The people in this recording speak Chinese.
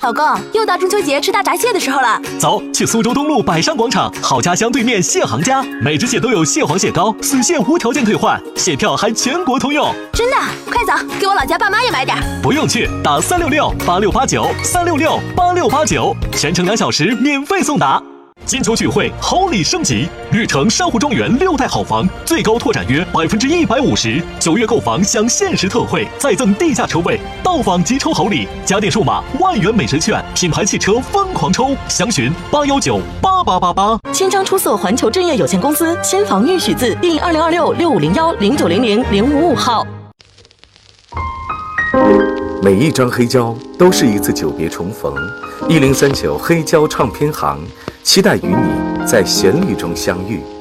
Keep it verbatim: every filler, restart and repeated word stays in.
老公，又到中秋节吃大闸蟹的时候了。 走，去苏州东路百商广场好家乡对面蟹行家，每只蟹都有蟹黄蟹膏，损蟹无条件退换，蟹票还全国通用。 真的？快走，给我老家爸妈也买点。 不用去，打三六六八六八九三六六八六八九，全程两小时免费送达。金秋聚会，好礼升级，绿城珊瑚庄园六代好房，最高拓展约百分之一百五十，九月购房享限时特惠，再赠地价车位，到访即抽好礼，家电数码万元美食券，品牌汽车疯狂抽，详询八幺九八八八八。 千张出色环球置业有限公司先房预许字第二零二六六五零幺零九零零零五五号。 每一张黑胶都是一次久别重逢，一零三九黑胶唱片行，期待与你在旋律中相遇。